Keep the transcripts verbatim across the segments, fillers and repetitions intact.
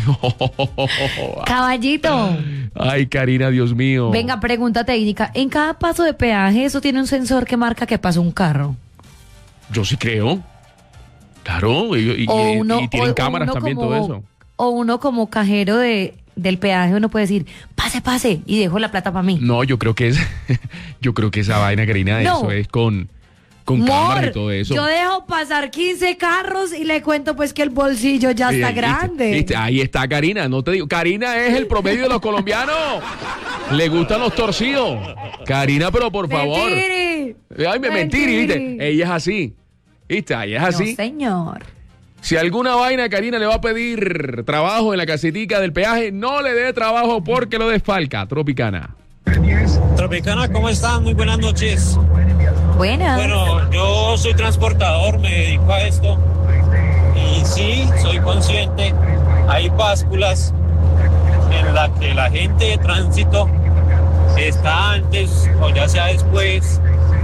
Caballito. Ay, Karina, Dios mío. Venga, pregunta técnica. En cada paso de peaje, eso tiene un sensor que marca que pasó un carro. Yo sí creo. Claro, y, y, O uno- y tienen o- o cámaras uno también, como- todo eso. O uno como cajero de, del peaje, uno puede decir, pase, pase, y dejo la plata para mí. No, yo creo que es, yo creo que esa vaina, Karina, No. eso es con, con Mor, cámaras y todo eso. yo dejo pasar quince carros y le cuento pues que el bolsillo ya Sí, está ¿viste? grande. ¿Viste? Ahí está Karina, no te digo. Karina es el promedio de los colombianos. Le gustan los torcidos. Karina, pero por favor. Mentiri. Ay, me mentiri, ¿viste? Mentiri. Ella es así. ¿Viste? Ella es No, así. señor. Si alguna vaina Karina le va a pedir trabajo en la casetica del peaje, no le dé trabajo porque lo desfalca. Tropicana. Tropicana, ¿cómo están? Muy buenas noches. Buenas. Bueno, yo soy transportador, me dedico a esto. Y sí, soy consciente, hay básculas en las que la gente de tránsito está antes o ya sea después,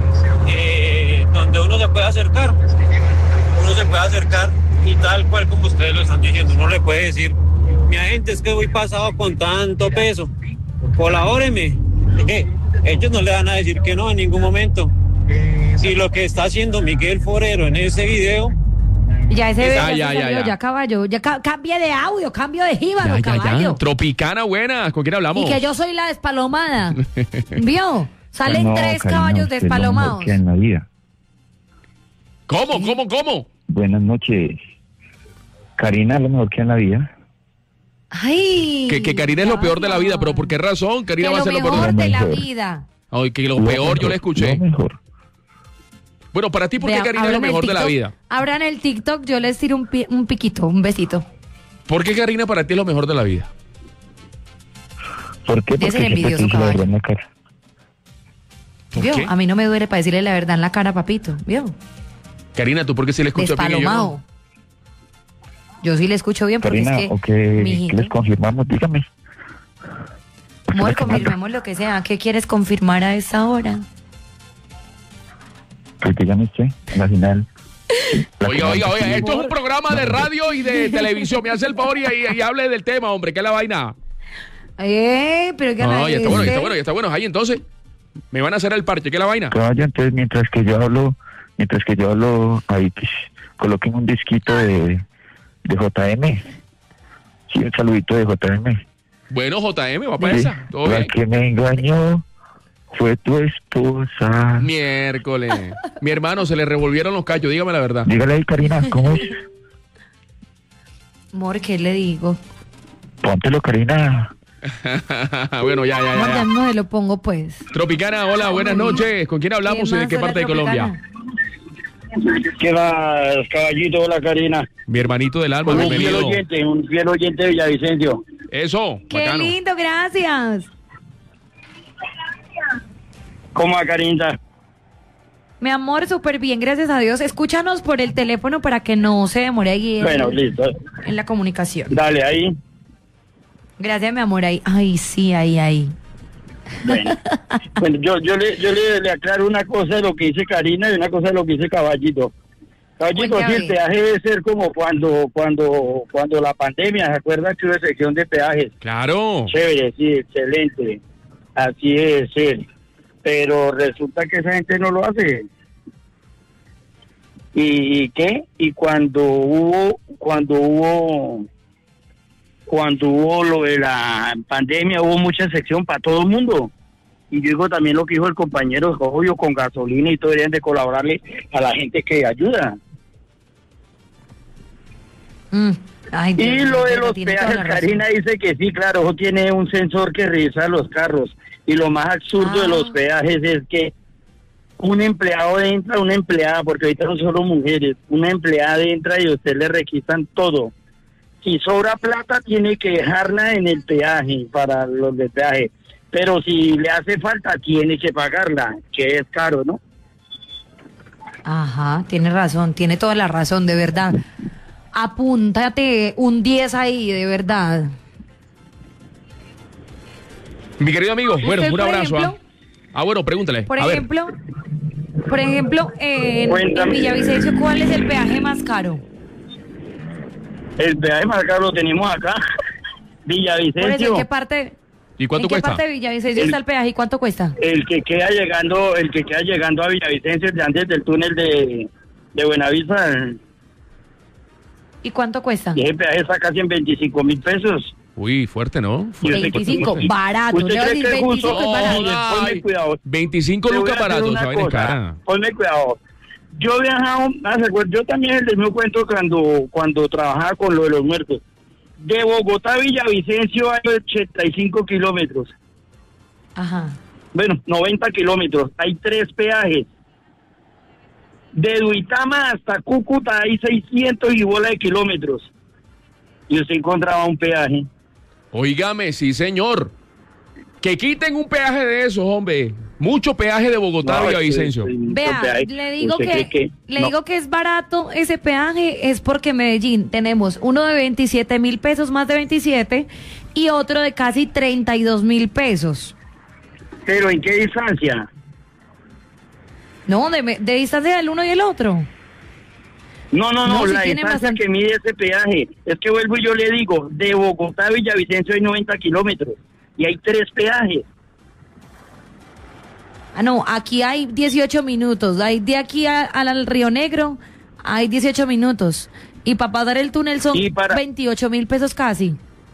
eh, donde uno se puede acercar. Uno se puede acercar y tal cual como ustedes lo están diciendo, uno le puede decir, mi agente, es que voy pasado con tanto peso, colabóreme. Eh, ellos no le van a decir que no en ningún momento. Y lo que está haciendo Miguel Forero en ese video, Ya ese Ya, ya, ya, se ya, salió, ya. ya caballo, ya ca- cambie de audio, cambio de jíbaro, Ya, ya, caballo. ya. Tropicana, buenas. ¿Con quién hablamos? Y que yo soy la despalomada. ¿Vio? Salen No, tres Karina, caballos usted es lo mejor despalomados. que hay en la vida. ¿Cómo, cómo, cómo? Buenas noches. Karina es lo mejor que hay en la vida. Ay. Que, que Karina es lo peor de la vida, pero ¿por qué razón? Que Karina va a lo ser lo peor. mejor Lo de la mejor. vida. Ay, que lo, Lo peor yo mejor, le escuché. Lo mejor. Bueno, para ti, ¿por qué Vea, Karina es lo abran el mejor de la TikTok, vida? Abran el TikTok, yo les tiro un, pi- un piquito, un besito. ¿Por qué Karina para ti es lo mejor de la vida? ¿Por qué? Ese Porque es siempre envidioso, te dice la caballo. verdad en la cara. ¿Por ¿Vio? qué? A mí no me duele para decirle la verdad en la cara, papito. ¿Vio? Karina, ¿tú por qué sí le escuchas bien y yo no? Despalomado. Yo sí le escucho bien porque Karina, es que, ¿o qué, mijito, qué les confirmamos? Dígame. ¿Por qué amor, me manda? confirmemos lo que sea. ¿Qué quieres confirmar a esa hora? Pues dígame usted, la final. La Oiga, final oiga, de oiga, Chile. esto es un programa de radio y de televisión. Me hace el favor y, y, y hable del tema, hombre, ¿qué es la vaina? Eh, pero que No, nadie no, ya está bueno, ya está esté- bueno, ya está bueno. Ahí entonces, me van a hacer el parche, ¿qué es la vaina? Caballo, entonces mientras que yo hablo, mientras que yo hablo, ahí pues, coloquen un disquito de, de J M. Sí, un saludito de J M. Bueno, J M, va para Sí, esa. Todo la bien. que me engañó fue tu esposa. Miércoles. Mi hermano, se le revolvieron los cachos, dígame la verdad. Dígale ahí, Karina, ¿cómo es? Amor, ¿qué le digo? Póntelo, Karina. Bueno, ya, ya, Amor, ya, ya ya. no se lo pongo, pues. Tropicana, hola, buenas noches. ¿Con quién hablamos y de más? qué Hola, parte de Tropicana. Colombia? ¿Qué más, caballito? Hola, Karina. Mi hermanito del alma, Un fiel bienvenido. oyente, un fiel oyente de Villavicencio. Eso, Qué bacano. lindo, gracias. ¿Cómo va, Karina? Mi amor, súper bien, gracias a Dios. Escúchanos por el teléfono para que no se demore ahí en, Bueno, listo. en la comunicación. Dale, ahí. Gracias, mi amor. Ahí, ay, sí, ahí, ahí. Bueno, bueno yo, yo, le, yo le, le aclaro una cosa de lo que dice Karina y una cosa de lo que dice Caballito. Caballito, Cuéntame. sí, el peaje debe ser como cuando cuando cuando la pandemia, ¿se acuerdan que hubo sección de peajes? Claro. Chévere, sí, excelente. Así debe ser. Pero resulta que esa gente no lo hace. ¿Y, y qué? Y cuando hubo, cuando hubo, cuando hubo lo de la pandemia, hubo mucha sección para todo el mundo. Y yo digo también lo que dijo el compañero, obvio, con gasolina y todo, deberían de colaborarle a la gente que ayuda. Mm. Ay, Dios Y mío, lo de pero los tiene toda peajes, la razón. Karina dice que sí, claro, eso tiene un sensor que revisa los carros. Y lo más absurdo Ah. de los peajes es que un empleado entra, una empleada, porque ahorita no solo mujeres, una empleada entra y a usted le requisan todo. Si sobra plata, tiene que dejarla en el peaje, para los de peaje. Pero si le hace falta, tiene que pagarla, que es caro, ¿no? Ajá, tiene razón, tiene toda la razón, de verdad. Apúntate un diez ahí, de verdad. Mi querido amigo, bueno, Usted, un por abrazo. ejemplo, ¿ah? Ah, bueno, pregúntale. Por A ver. ejemplo, por ejemplo, en, en Cuéntame. Villavicencio, ¿cuál es el peaje más caro? El peaje más caro lo tenemos acá. Por eso, Villavicencio. ¿en qué parte, ¿Y cuánto ¿en qué cuesta? parte de Villavicencio El- está el peaje y cuánto cuesta? El que queda llegando, el que queda llegando a Villavicencio de antes del túnel de, de Buenavista, ¿Y cuánto cuesta? y ese peaje está casi en veinticinco mil pesos. Uy, fuerte, ¿no? Y usted- veinticinco, barato. ¿Usted Le voy a cree decir que es justo? veinticinco es barato. Ay, Ponme cuidado. veinticinco Te voy lucas a decir barato, una esa vaina es cosa, cara. Ponme cuidado. Yo he viajado, ah, ¿se acuerda? Yo también les me cuento cuando, cuando trabajaba con lo de los muertos. De Bogotá a Villavicencio hay ochenta y cinco kilómetros. Ajá. Bueno, noventa kilómetros. Hay tres peajes. De Duitama hasta Cúcuta hay seiscientos y bola de kilómetros. Y usted encontraba un peaje. Óigame, sí, señor. Que quiten un peaje de esos, hombre. Mucho peaje de Bogotá a No, Villavicencio. sí, sí, mucho Vea, peaje. le digo ¿Usted que, cree le no? digo que es barato ese peaje es porque en Medellín tenemos uno de veintisiete mil pesos, más de veintisiete, y otro de casi treinta y dos mil pesos. ¿Pero en qué distancia? No, de, me- de distancia del uno y el otro. No, no, no, No, sí la tiene distancia bastante- que mide ese peaje. Es que vuelvo y yo le digo, de Bogotá a Villavicencio hay noventa kilómetros y hay tres peajes. Ah, no, aquí hay dieciocho minutos. Hay de aquí a- al, al Río Negro hay dieciocho minutos. Y para pagar el túnel son Y para- veintiocho mil pesos casi.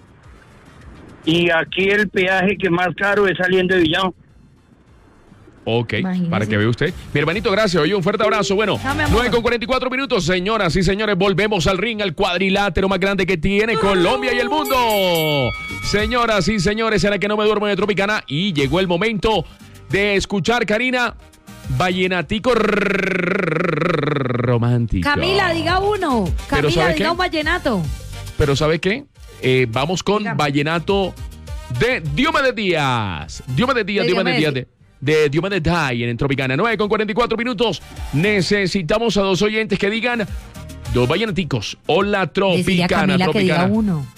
Y aquí el peaje que más caro es saliendo de Villado. Ok, Imagínese. para que vea usted. Mi hermanito, gracias. Oye, un fuerte abrazo. Bueno, Chao, mi amor. nueve con cuarenta y cuatro minutos. Señoras y señores, volvemos al ring, al cuadrilátero más grande que tiene Colombia y el mundo. Señoras y señores, será que no me duermo de Tropicana. Y llegó el momento de escuchar, Karina, Vallenatico romántico. Camila, diga uno. Pero Camila, ¿sabe diga qué? un vallenato. Pero ¿sabe qué? Eh, vamos con Dígame. Vallenato de Diomedes Díaz. Diomedes Díaz, De Diomedes Díaz. Diomedes. De, de Diomedes Díaz en Tropicana. nueve con cuarenta y cuatro minutos. Necesitamos a dos oyentes que digan dos vallenaticos. Hola, Decirle a Tropicana. Camila que diga Tropicana. uno.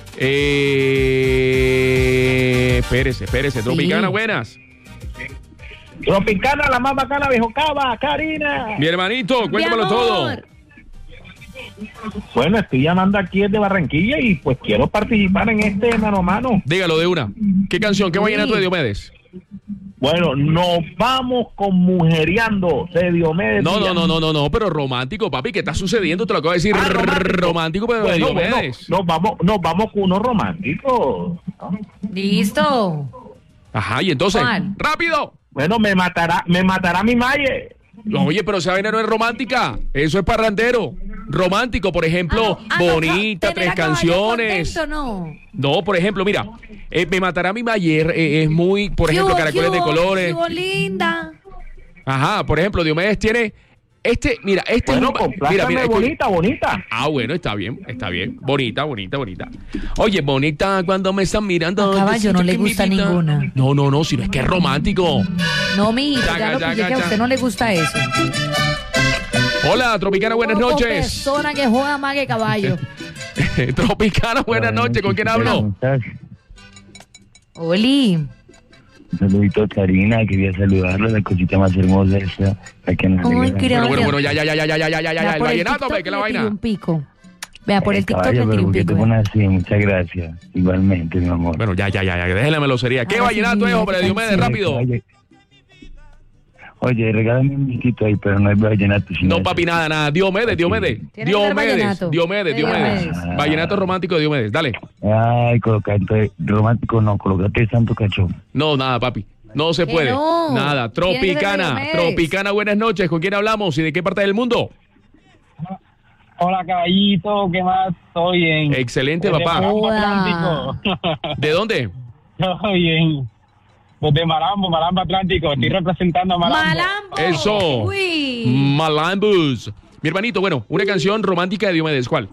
Eh, espérese, espérese. Tropicana, Sí. buenas. Tropicana, la más bacana, viejo Cava, Karina. Mi hermanito, cuéntamelo Mi todo. amor. Bueno, estoy llamando aquí desde Barranquilla y pues quiero participar en este mano a mano. Dígalo de una. ¿Qué canción? ¿Qué Sí. vallenato de Diomedes? Bueno, nos vamos con Mujereando de Diomedes No, no, Díaz. no, no, no, no, pero romántico, papi, ¿qué está sucediendo? Te lo acabo de decir. Ah, romántico. romántico, pero de Bueno, bueno, Diomedes. nos vamos, nos vamos con uno romántico. Listo. Ajá, y entonces, ¿Cuál? rápido. Bueno, me matará, me matará mi malle. Oye, pero esa vaina no es romántica, eso es parrandero. Romántico, por ejemplo, Ah, no, ah, no, bonita, tener tres a caballo canciones. contento, no. No, por ejemplo, mira, eh, Me matará mi Mayer eh, es muy, por ¿Qué ejemplo, hubo, Caracoles qué de hubo, Colores. qué hubo, linda. Ajá, por ejemplo, Diomedes tiene este, mira, este Bueno, es un- mira, complácame, mira, escucha. bonita, bonita. Ah, bueno, está bien, está bien. Bonita, bonita, bonita. Oye, bonita cuando me están mirando. A caballo yo no siento le que mi gusta vida- ninguna. No, no, no, sino es que es romántico. No, mi Chaca, ya lo chaca, pillé que a chaca. usted no le gusta eso. Hola, Tropicana, buenas Como noches. persona que juega más que caballo. Tropicana, buenas noches. ¿Con quién hablo? ¿Cómo estás? Oli. Un saludito a Karina, quería saludarla, la cosita más hermosa esa, la que nos Ay, alegra. qué Bueno, bueno, bueno, ya, ya, ya, ya, ya, ya, ya, ya, ya, Vea, el por el vallenato, TikTok hombre, que la le vaina. tiré un pico. Vea, por el Eh, TikTok caballo, le tiré pero un ¿por qué pico. te vea. pones así? Muchas gracias. Igualmente, mi amor. Bueno, ya, ya, ya, ya, déjela melosería. ¿Qué Ahora sí, vallenato es, mira, hombre, qué Diomedes? canción. Rápido. Oye, oye, regálame un disquito ahí, pero no hay vallenato. sino No, papi, nada, nada. Diomedes, Diomedes. Tiene que ser Diomedes, vallenato. Diomedes, De Diomedes. Diomedes. Vallenato romántico de Diomedes, dale. Ay, colocate romántico, no, colocate santo cachón. No, nada, papi. No se Que puede. no. Nada. Tiene que ser de Tropicana. Diomedes. Tropicana, buenas noches. ¿Con quién hablamos y de qué parte del mundo? Hola, caballito, ¿qué más? Estoy bien. Excelente, Desde papá. Marambo Joda. Atlántico. ¿De dónde? Estoy bien. Desde Marambo, Marambo Atlántico. Estoy representando a Marambo. Malambo. Eso. Uy. Malambus. Mi hermanito, bueno, una canción romántica de Diomedes. ¿Cuál?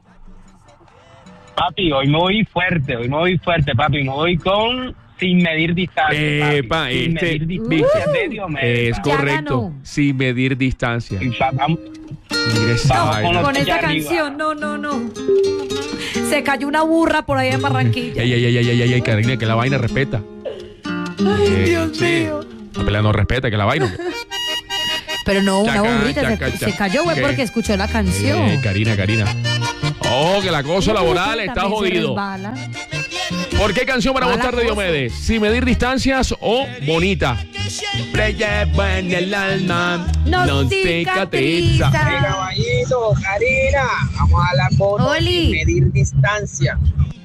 Papi, hoy me voy fuerte, hoy me voy fuerte, papi. Me voy con Sin Medir Distancia. Epa, papi. Sin este- Medir Distancia de Diomedes. Es Ya correcto. ganó. Sin medir distancia. Y pa- vamos- Mira esa Vamos vaina. con los- Con esta Allá arriba. canción, no, no, no. Se cayó una burra por ahí en Barranquilla. Ey, ey, ey, ey, ey, ey, Karina, que la vaina respeta. Ay, Dios sí. mío. La pelea no respeta, que la vaina. Pero no, una Chaca, burrita se, chaca, se chaca. cayó, güey, ¿Qué? porque escuchó la canción. Eh, Karina, Karina. Ojo, que el acoso Un laboral burrito está también se jodido. resbala. ¿Por qué canción para Mala votar de cosa. Diomedes? ¿Si medir distancias o bonita? Siempre llevo en el alma, No no cicatriza. cicatriza. Caballito, Karina, vamos a la foto Oli. y medir distancia.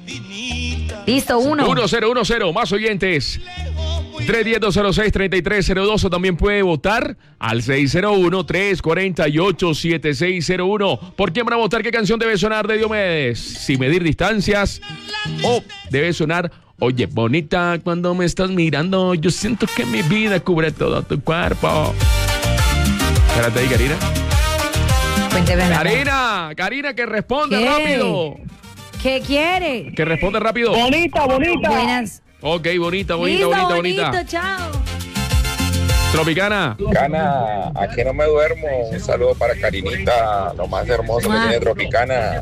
Listo, uno. uno cero uno cero, más oyentes. tres uno cero, dos cero seis, tres tres cero dos o también puede votar al seis cero uno, tres cuatro ocho, siete seis cero uno. ¿Por quién van a votar? ¿Qué canción debe sonar de Diomedes? Si medir distancias o debe sonar Oye bonita, cuando me estás mirando yo siento que mi vida cubre todo tu cuerpo. Espérate ahí, Karina. Cuénteme, mi amor. Karina, Karina, que responde ¿Qué? rápido. ¿Qué quiere? Que responde rápido. Bonita, bonita. Buenas. Ok, bonita, bonita, Listo, bonita, bonito, bonita. chao. Tropicana. Tropicana, aquí no me duermo. Un saludo para Karinita, lo más hermoso que tiene Tropicana.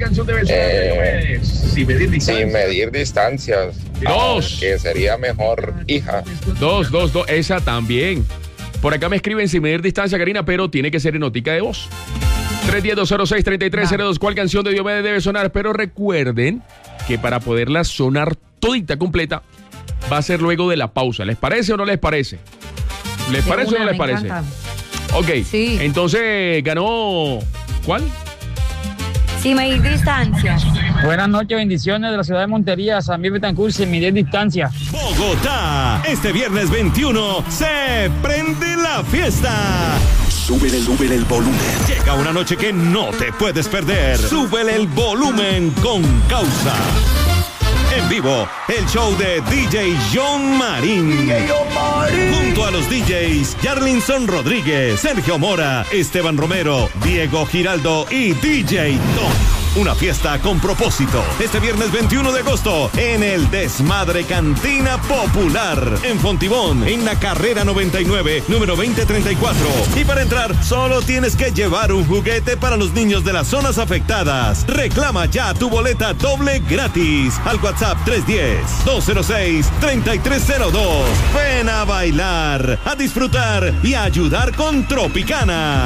Eh, sin medir distancias. Dos. Que sería mejor hija. Dos, dos, dos. Esa también. Por acá me escriben sin medir distancia, Karina, pero tiene que ser en notica de voz. tres uno cero, dos cero seis, tres tres cero dos. ¿Cuál canción de Diomedes debe sonar? Pero recuerden que para poderla sonar todita completa va a ser luego de la pausa. ¿Les parece o no les parece? ¿Les De parece una, o no les me parece? encanta. Ok. Sí. Entonces ganó. ¿Cuál? Sin medir distancia. Buenas noches, bendiciones de la ciudad de Montería, San Miguel Betancourt, sin medir distancia. Bogotá, este viernes veintiuno se prende la fiesta. Súbele, súbele el volumen. Llega una noche que no te puedes perder. Súbele el volumen con Causa. En vivo, el show de D J John Marín. Junto a los D Js Yarlinson Rodríguez, Sergio Mora, Esteban Romero, Diego Giraldo y D J Tom. Una fiesta con propósito. Este viernes veintiuno de agosto en el Desmadre Cantina Popular. En Fontibón, en la carrera noventa y nueve, número veinte treinta y cuatro. Y para entrar, solo tienes que llevar un juguete para los niños de las zonas afectadas. Reclama ya tu boleta doble gratis. Al WhatsApp tres uno cero, dos cero seis, tres tres cero dos. Ven a bailar, a disfrutar y a ayudar con Tropicana.